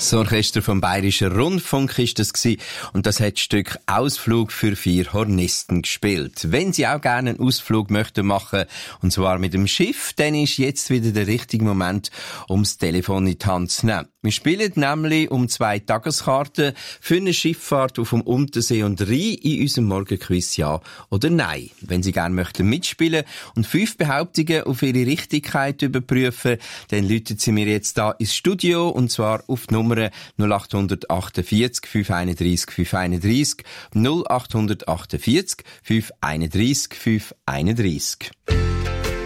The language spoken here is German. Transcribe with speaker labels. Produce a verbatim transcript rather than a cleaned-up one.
Speaker 1: Das Orchester vom Bayerischen Rundfunk ist das gewesen. Und das hat das Stück Ausflug für vier Hornisten gespielt. Wenn Sie auch gerne einen Ausflug möchten machen, und zwar mit dem Schiff, dann ist jetzt wieder der richtige Moment, um das Telefon in die Hand zu nehmen. Wir spielen nämlich um zwei Tageskarten für eine Schifffahrt auf dem Untersee und Rhein in unserem Morgenquiz Ja oder Nein. Wenn Sie gerne möchten mitspielen und fünf Behauptungen auf Ihre Richtigkeit überprüfen, dann läuten Sie mir jetzt da ins Studio, und zwar auf die Nummer null acht achtundvierzig, fünf einunddreissig, fünf einunddreissig, null acht achtundvierzig, fünf einunddreissig, fünf einunddreissig.